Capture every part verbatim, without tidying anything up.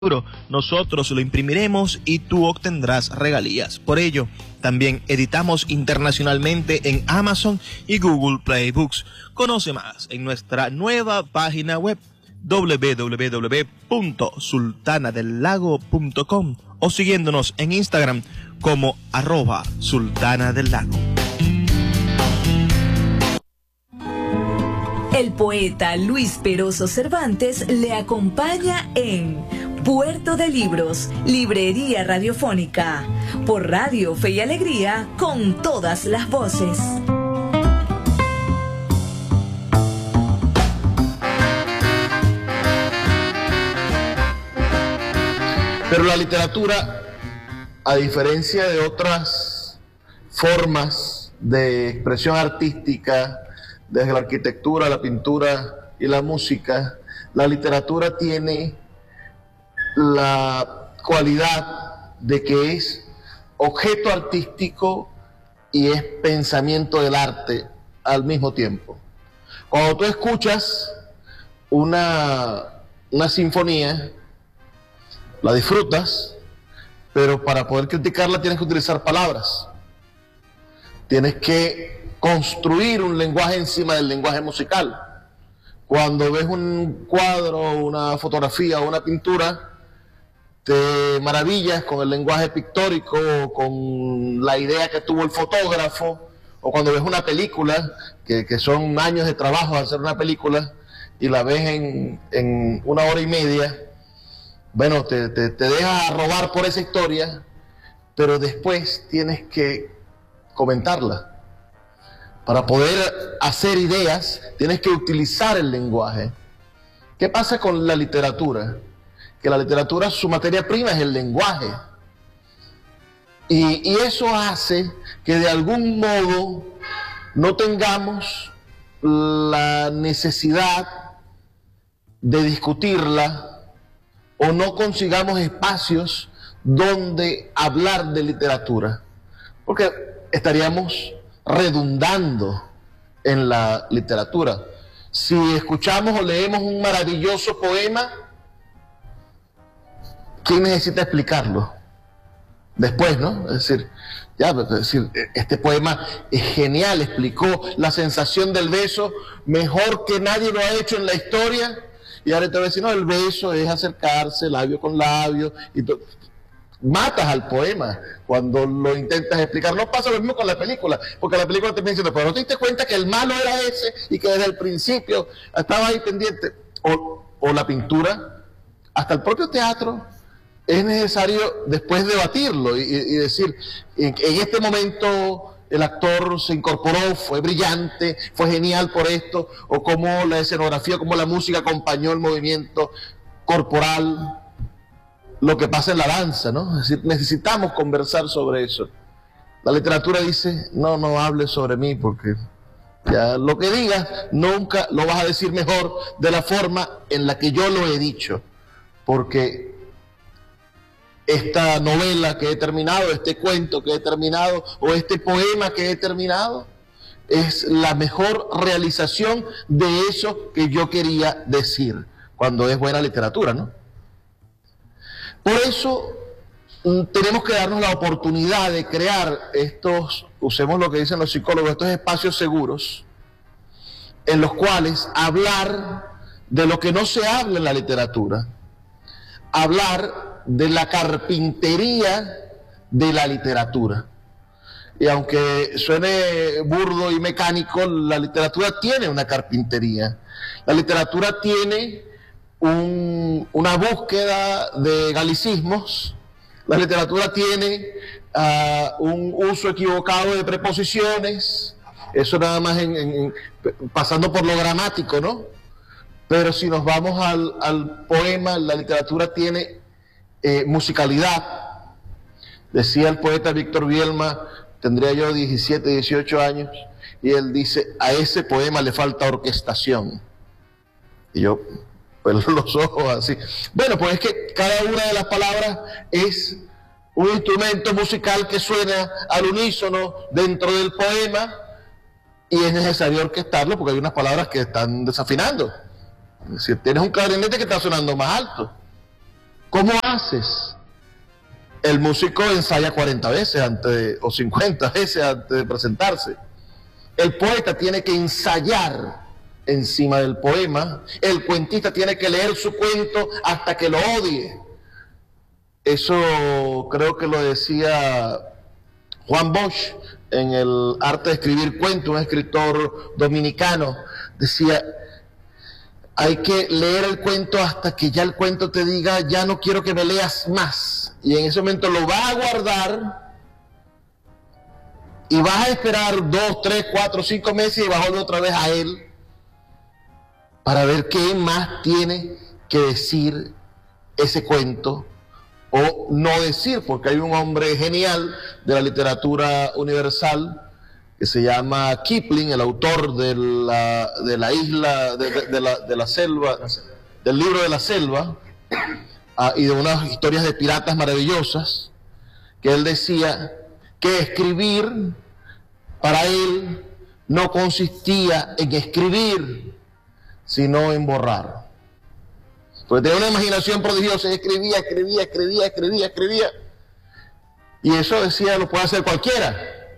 nosotros lo imprimiremos y tú obtendrás regalías. Por ello, también editamos internacionalmente en Amazon y Google Play Books. Conoce más en nuestra nueva página web doble u doble u doble u punto sultana del lago punto com o siguiéndonos en Instagram como arroba sultana del lago. El poeta Luis Peroso Cervantes le acompaña en Puerto de Libros, Librería Radiofónica, por Radio Fe y Alegría, con todas las voces. Pero la literatura, a diferencia de otras formas de expresión artística, desde la arquitectura, la pintura y la música, la literatura tiene la cualidad de que es objeto artístico y es pensamiento del arte al mismo tiempo. Cuando tú escuchas una, una sinfonía, la disfrutas, pero para poder criticarla tienes que utilizar palabras. Tienes que construir un lenguaje encima del lenguaje musical. Cuando ves un cuadro, una fotografía o una pintura, te maravillas con el lenguaje pictórico, o con la idea que tuvo el fotógrafo, o cuando ves una película, que, que son años de trabajo hacer una película, y la ves en, en una hora y media, bueno, te, te, te dejas robar por esa historia, pero después tienes que comentarla. Para poder hacer ideas, tienes que utilizar el lenguaje. ¿Qué pasa con la literatura? Que la literatura, su materia prima es el lenguaje. Y, y eso hace que de algún modo no tengamos la necesidad de discutirla o no consigamos espacios donde hablar de literatura. Porque estaríamos redundando en la literatura. Si escuchamos o leemos un maravilloso poema, ¿quién necesita explicarlo? Después, ¿no? Es decir, ya, es decir, este poema es genial, explicó la sensación del beso mejor que nadie lo ha hecho en la historia, y ahora te voy a decir, no, el beso es acercarse labio con labio, y tú matas al poema cuando lo intentas explicar. No pasa lo mismo con la película, porque la película te viene diciendo, pero no te diste cuenta que el malo era ese y que desde el principio estaba ahí pendiente. O, o la pintura, hasta el propio teatro, es necesario después debatirlo y, y decir, en, en este momento el actor se incorporó, fue brillante, fue genial por esto, o cómo la escenografía, cómo la música acompañó el movimiento corporal, lo que pasa en la danza, ¿no? Es decir, necesitamos conversar sobre eso. La literatura dice, no, no hables sobre mí, porque ya lo que digas nunca lo vas a decir mejor de la forma en la que yo lo he dicho, porque esta novela que he terminado, este cuento que he terminado, o este poema que he terminado, es la mejor realización de eso que yo quería decir, cuando es buena literatura, ¿no? Por eso tenemos que darnos la oportunidad de crear estos, usemos lo que dicen los psicólogos, estos espacios seguros, en los cuales hablar de lo que no se habla en la literatura, hablar de la carpintería de la literatura. Y aunque suene burdo y mecánico, la literatura tiene una carpintería. La literatura tiene un, una búsqueda de galicismos. La literatura tiene uh, un uso equivocado de preposiciones. Eso nada más en, en, pasando por lo gramático, ¿no? Pero si nos vamos al, al poema, la literatura tiene eh, musicalidad. Decía el poeta Víctor Bielma, tendría yo diecisiete, dieciocho años, y él dice, a ese poema le falta orquestación. Y yo, pues los ojos así. Bueno, pues es que cada una de las palabras es un instrumento musical que suena al unísono dentro del poema, y es necesario orquestarlo porque hay unas palabras que están desafinando. Es decir, tienes un clarinete que está sonando más alto. ¿Cómo haces? El músico ensaya cuarenta veces antes de, o cincuenta veces antes de presentarse. El poeta tiene que ensayar encima del poema. El cuentista tiene que leer su cuento hasta que lo odie. Eso creo que lo decía Juan Bosch en el Arte de Escribir Cuentos, un escritor dominicano. Decía, hay que leer el cuento hasta que ya el cuento te diga, ya no quiero que me leas más. Y en ese momento lo vas a guardar y vas a esperar dos, tres, cuatro, cinco meses y vas a volver otra vez a él para ver qué más tiene que decir ese cuento o no decir, porque hay un hombre genial de la literatura universal que se llama Kipling, el autor de la, de la isla, de, de, de, la, de la selva, del libro de la selva, uh, y de unas historias de piratas maravillosas, que él decía que escribir para él no consistía en escribir, sino en borrar. Porque tenía una imaginación prodigiosa y escribía, escribía, escribía, escribía, escribía. Y eso decía, lo puede hacer cualquiera.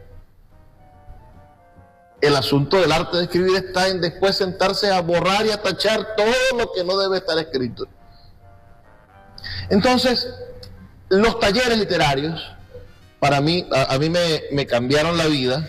El asunto del arte de escribir está en después sentarse a borrar y a tachar todo lo que no debe estar escrito. Entonces, los talleres literarios, para mí, a, a mí me, me cambiaron la vida,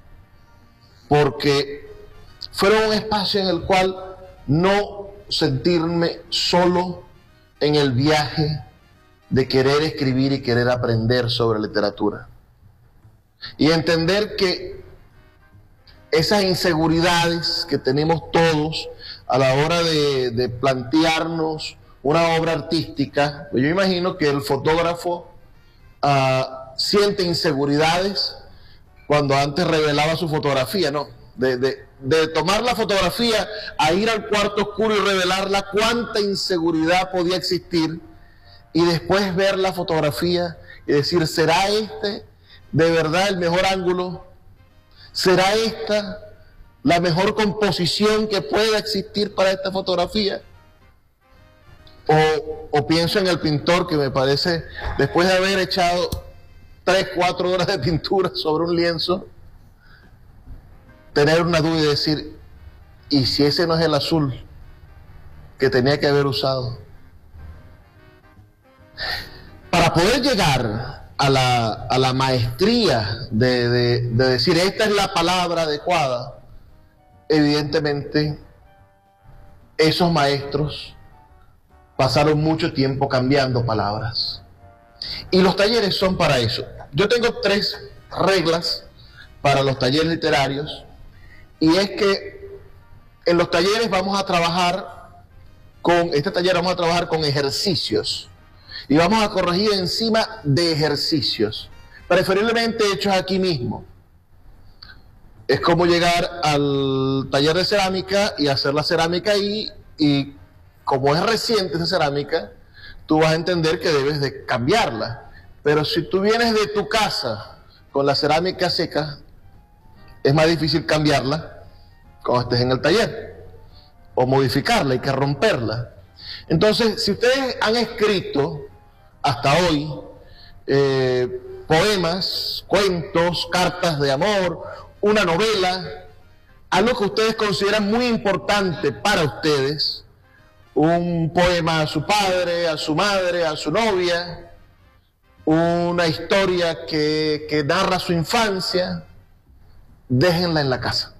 porque fueron un espacio en el cual no sentirme solo en el viaje de querer escribir y querer aprender sobre literatura. Y entender que esas inseguridades que tenemos todos a la hora de, de plantearnos una obra artística, yo imagino que el fotógrafo uh, siente inseguridades cuando antes revelaba su fotografía, ¿no? De, de, de tomar la fotografía a ir al cuarto oscuro y revelarla, cuánta inseguridad podía existir, y después ver la fotografía y decir, ¿será este de verdad el mejor ángulo? ¿Será esta la mejor composición que pueda existir para esta fotografía? O, o pienso en el pintor que me parece, después de haber echado tres, cuatro horas de pintura sobre un lienzo, tener una duda y decir, ¿y si ese no es el azul que tenía que haber usado? Para poder llegar a la, a la maestría de, de, de decir, esta es la palabra adecuada, evidentemente esos maestros pasaron mucho tiempo cambiando palabras. Y los talleres son para eso. Yo tengo tres reglas para los talleres literarios, y es que en los talleres vamos a trabajar con, este taller vamos a trabajar con ejercicios, y vamos a corregir encima de ejercicios, preferiblemente hechos aquí mismo. Es como llegar al taller de cerámica y hacer la cerámica ahí, y como es reciente esa cerámica, tú vas a entender que debes de cambiarla. Pero si tú vienes de tu casa con la cerámica seca, es más difícil cambiarla cuando estés en el taller, o modificarla, hay que romperla. Entonces, si ustedes han escrito hasta hoy eh, poemas, cuentos, cartas de amor, una novela, algo que ustedes consideran muy importante para ustedes, un poema a su padre, a su madre, a su novia, una historia que, que narra su infancia, déjenla en la casa.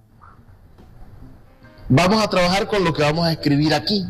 Vamos a trabajar con lo que vamos a escribir aquí.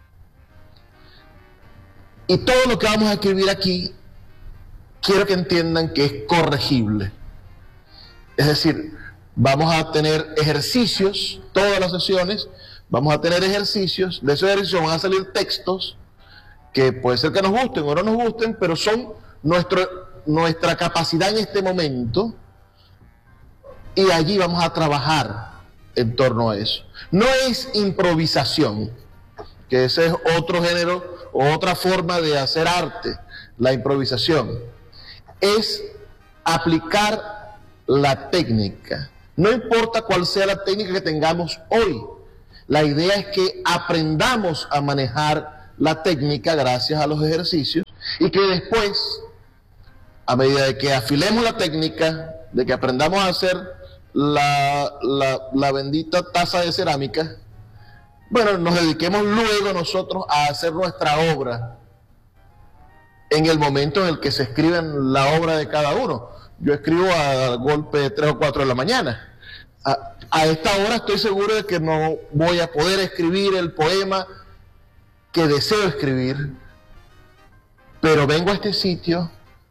Y todo lo que vamos a escribir aquí, quiero que entiendan que es corregible. Es decir, vamos a tener ejercicios, todas las sesiones, vamos a tener ejercicios, de esos ejercicios van a salir textos que puede ser que nos gusten o no nos gusten, pero son nuestro, nuestra capacidad en este momento, y allí vamos a trabajar en torno a eso. No es improvisación, que ese es otro género o otra forma de hacer arte, la improvisación. Es aplicar la técnica. No importa cuál sea la técnica que tengamos hoy, la idea es que aprendamos a manejar la técnica gracias a los ejercicios, y que después, a medida de que afilemos la técnica, de que aprendamos a hacer la, la, la bendita taza de cerámica, bueno, nos dediquemos luego nosotros a hacer nuestra obra en el momento en el que se escribe la obra de cada uno. Yo escribo a golpe de tres o cuatro de la mañana. A, a esta hora estoy seguro de que no voy a poder escribir el poema que deseo escribir, pero vengo a este sitio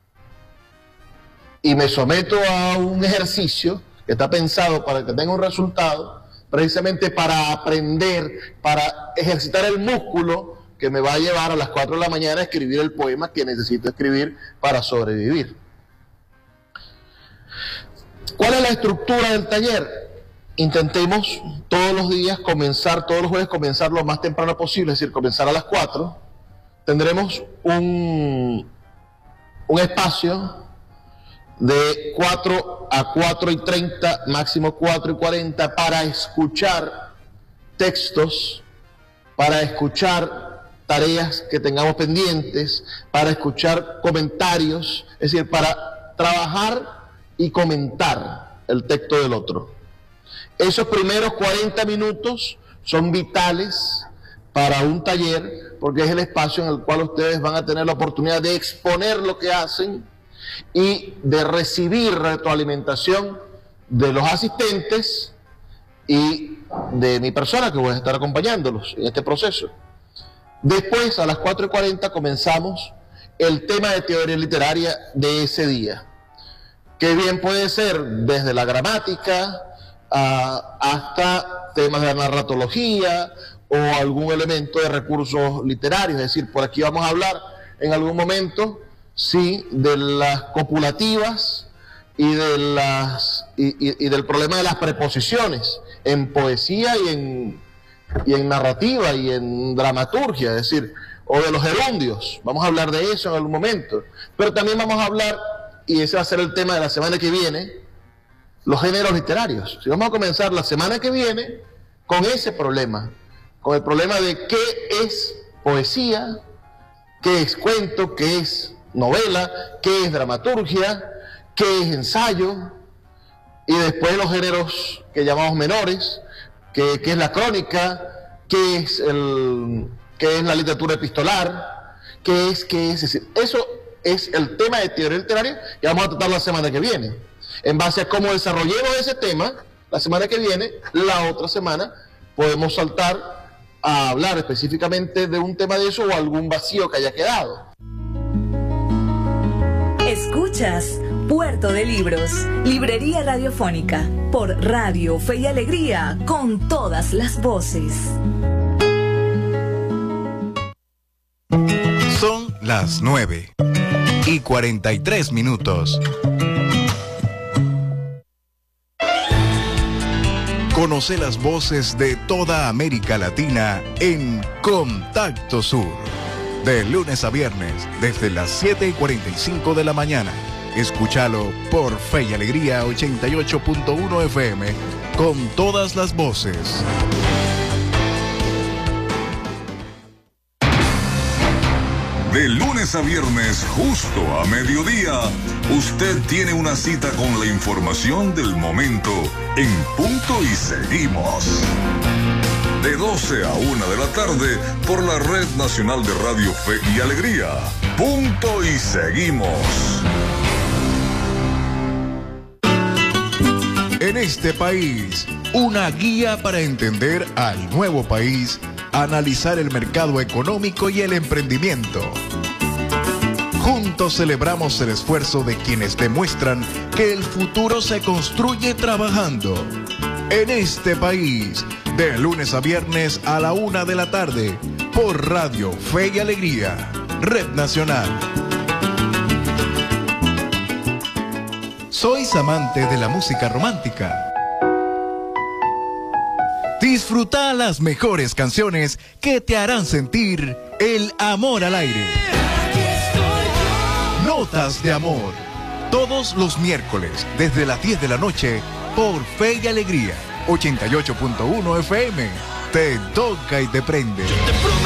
y me someto a un ejercicio que está pensado para que tenga un resultado, precisamente para aprender, para ejercitar el músculo que me va a llevar a las cuatro de la mañana a escribir el poema que necesito escribir para sobrevivir. ¿Cuál es la estructura del taller? Intentemos todos los días comenzar, todos los jueves comenzar lo más temprano posible, es decir, comenzar a las cuatro. Tendremos un, un espacio de cuatro a cuatro y treinta, máximo cuatro y cuarenta, para escuchar textos, para escuchar tareas que tengamos pendientes, para escuchar comentarios, es decir, para trabajar y comentar el texto del otro. Esos primeros cuarenta minutos son vitales para un taller, porque es el espacio en el cual ustedes van a tener la oportunidad de exponer lo que hacen y de recibir retroalimentación de los asistentes y de mi persona, que voy a estar acompañándolos en este proceso. Después, a las cuatro y cuarenta, comenzamos el tema de teoría literaria de ese día, que bien puede ser desde la gramática uh, hasta temas de narratología o algún elemento de recursos literarios. Es decir, por aquí vamos a hablar en algún momento, sí, de las copulativas y, de las, y, y, y del problema de las preposiciones en poesía y en, y en narrativa y en dramaturgia, es decir, o de los gerundios. Vamos a hablar de eso en algún momento. Pero también vamos a hablar, y ese va a ser el tema de la semana que viene, los géneros literarios. Si vamos a comenzar la semana que viene con ese problema, con el problema de qué es poesía, qué es cuento, qué es novela, qué es dramaturgia, qué es ensayo, y después los géneros que llamamos menores, qué es la crónica, qué es, el, qué es la literatura epistolar, qué es, qué es, es decir, eso es el tema de teoría literaria que vamos a tratar la semana que viene. En base a cómo desarrollemos ese tema, la semana que viene, la otra semana, podemos saltar a hablar específicamente de un tema de eso o algún vacío que haya quedado. Escuchas Puerto de Libros, Librería Radiofónica, por Radio Fe y Alegría, con todas las voces. Son las nueve y cuarenta y tres minutos. Conoce las voces de toda América Latina en Contacto Sur. De lunes a viernes, desde las siete y cuarenta y cinco de la mañana. Escúchalo por Fe y Alegría ochenta y ocho punto uno F M, con todas las voces. De lunes a viernes, justo a mediodía, usted tiene una cita con la información del momento en Punto y Seguimos. De doce a una de la tarde por la Red Nacional de Radio Fe y Alegría. Punto y Seguimos. En este país, una guía para entender al nuevo país, analizar el mercado económico y el emprendimiento. Juntos celebramos el esfuerzo de quienes demuestran que el futuro se construye trabajando. En este país, de lunes a viernes a la una de la tarde, por Radio Fe y Alegría, Red Nacional. ¿Sois amante de la música romántica? Disfruta las mejores canciones que te harán sentir el amor al aire. Notas de amor. Todos los miércoles, desde las diez de la noche, por Fe y Alegría, ochenta y ocho punto uno F M. Te toca y te prende.